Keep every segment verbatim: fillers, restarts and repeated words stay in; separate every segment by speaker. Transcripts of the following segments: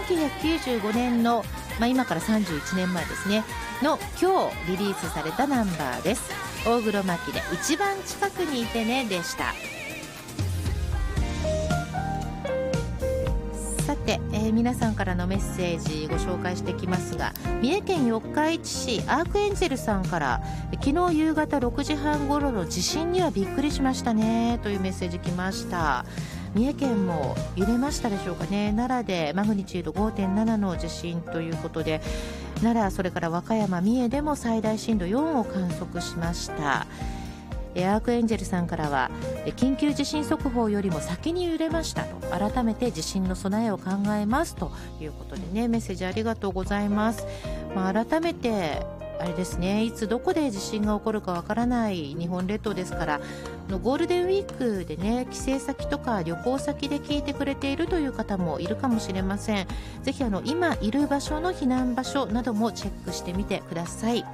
Speaker 1: きゅうひゃくきゅうじゅうごねんの、まあ、今からさんじゅういちねんまえですねの今日リリースされたナンバーです。大黒摩季で一番近くにいてねでした。さて、えー、皆さんからのメッセージご紹介していきますが、三重県四日市市アークエンジェルさんから、昨日夕方ろくじはん頃の地震にはびっくりしましたねというメッセージ来ました。三重県も揺れましたでしょうかね。奈良でマグニチュード ごてんなな の地震ということで、奈良それから和歌山三重でも最大震度よんを観測しました。アークエンジェルさんからは、緊急地震速報よりも先に揺れましたと、改めて地震の備えを考えますということでね、メッセージありがとうございます。まあ、改めてあれですね、いつどこで地震が起こるかわからない日本列島ですから、ゴールデンウィークでね、帰省先とか旅行先で聞いてくれているという方もいるかもしれません。ぜひあの今いる場所の避難場所などもチェックしてみてください。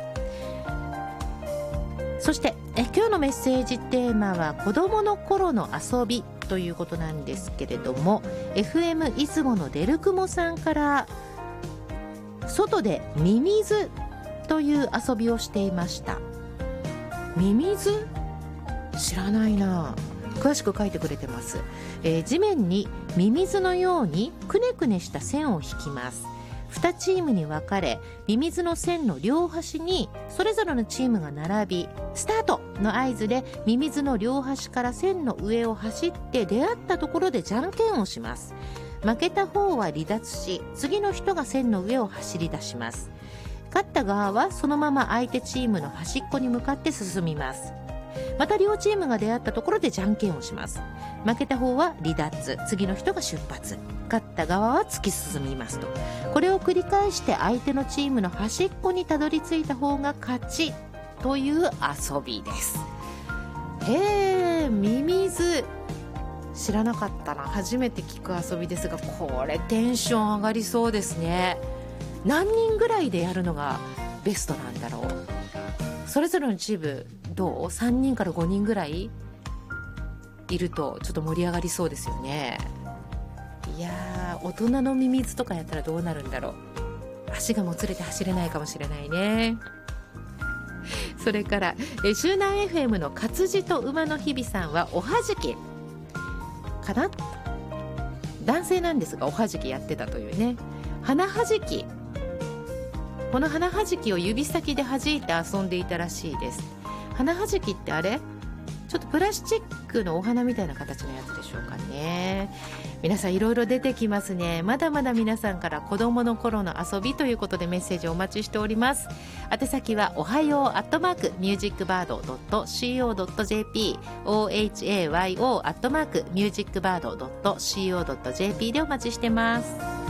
Speaker 1: そしてえ今日のメッセージテーマは子どもの頃の遊びということなんですけれども、 エフエム 出雲のデルクモさんから、外でミミズという遊びをしていました。ミミズ？知らないな。詳しく書いてくれてます。えー、地面にミミズのようにくねくねした線を引きます。にチームに分かれ、ミミズの線の両端にそれぞれのチームが並び、スタートの合図でミミズの両端から線の上を走って出会ったところでじゃんけんをします。負けた方は離脱し、次の人が線の上を走り出します。勝った側はそのまま相手チームの端っこに向かって進みます。また両チームが出会ったところでじゃんけんをします。負けた方は離脱、次の人が出発、勝った側は突き進みますと。これを繰り返して相手のチームの端っこにたどり着いた方が勝ちという遊びです。へー、ミミズ知らなかったな。初めて聞く遊びですが、これテンション上がりそうですね。何人ぐらいでやるのがベストなんだろう。それぞれのチームどう？さんにんからごにんぐらいいるとちょっと盛り上がりそうですよね。いやー、大人のミミズとかやったらどうなるんだろう。足がもつれて走れないかもしれないね。それからえ周南 エフエム の活字と馬の日々さんは、おはじきかな、男性なんですがおはじきやってたというね。花はじき、この花はじきを指先で弾いて遊んでいたらしいです。花はじきってあれちょっとプラスチックのお花みたいな形のやつでしょうかね。皆さんいろいろ出てきますね。まだまだ皆さんから子どもの頃の遊びということでメッセージをお待ちしております。宛先はおはようアットマークミュージックバードドットシーオードットジェーピー オーエイチエーワイオー アットマークミュージックバードドットシーオードットジェーピー でお待ちしてます。